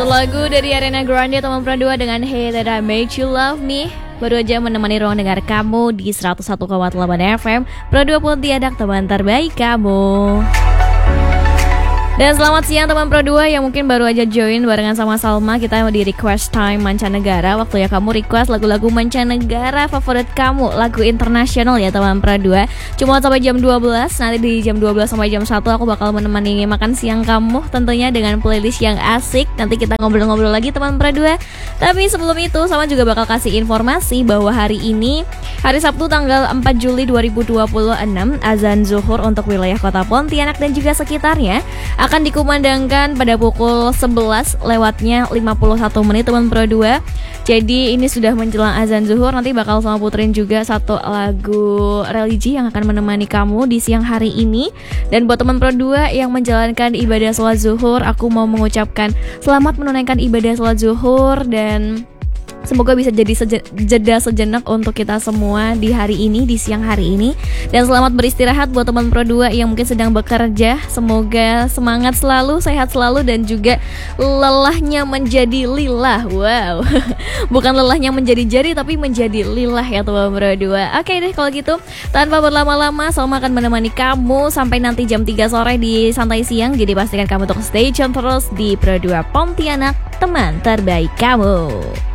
Satu lagu dari Ariana Grande teman Pro 2 dengan Hey That I Made You Love Me. Baru aja menemani ruang dengar kamu di 101,8 FM Pro 2 Pontianak, teman terbaik kamu. Dan selamat siang teman Pro 2 yang mungkin baru aja join barengan sama Salma. Kita di Request Time Mancanegara. Waktu ya kamu request lagu-lagu mancanegara favorit kamu, lagu internasional ya teman Pro 2. Cuma sampai jam 12. Nanti di jam 12 sampai jam 1 aku bakal menemani makan siang kamu, tentunya dengan playlist yang asik. Nanti kita ngobrol-ngobrol lagi teman Pro 2. Tapi sebelum itu Salma juga bakal kasih informasi bahwa hari ini, hari Sabtu tanggal 4 Juli 2026, azan zuhur untuk wilayah kota Pontianak dan juga sekitarnya akan dikumandangkan pada pukul 11 lewatnya 51 menit teman Pro 2. Jadi ini sudah menjelang azan zuhur. Nanti bakal sama puterin juga satu lagu religi yang akan menemani kamu di siang hari ini. Dan buat teman Pro 2 yang menjalankan ibadah sholat zuhur, aku mau mengucapkan selamat menunaikan ibadah sholat zuhur. Dan semoga bisa jadi jeda sejenak untuk kita semua di hari ini, di siang hari ini. Dan selamat beristirahat buat teman Pro 2 yang mungkin sedang bekerja. Semoga semangat selalu, sehat selalu, dan juga lelahnya menjadi lillah. Wow, bukan lelahnya menjadi jadi, tapi menjadi lillah ya teman Pro 2. Oke deh kalau gitu, tanpa berlama-lama Salma akan menemani kamu sampai nanti jam 3 sore di Santai Siang. Jadi pastikan kamu untuk stay tune terus di Pro 2 Pontianak, teman terbaik kamu.